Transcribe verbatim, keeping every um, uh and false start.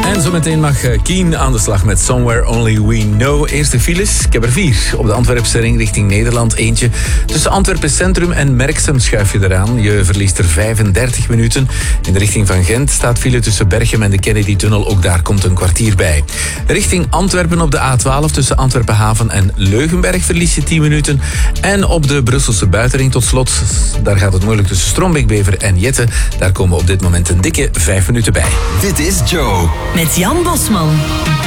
En zometeen mag Keen aan de slag met Somewhere Only We Know. Eerste files, ik heb er vier. Op de Antwerpse ring richting Nederland eentje. Tussen Antwerpen Centrum en Merksem schuif je eraan. Je verliest er vijfendertig minuten. In de richting van Gent staat file tussen Berchem en de Kennedy-tunnel. Ook daar komt een kwartier bij. Richting Antwerpen op de A twaalf tussen Antwerpen Haven en Leugenberg verlies je tien minuten. En op de Brusselse buitenring tot slot, daar gaat het moeilijk tussen Strombeek-Bever en Jette. Daar komen op dit moment een dikke vijf minuten bij. Dit is Joe. Met Jan Bosman.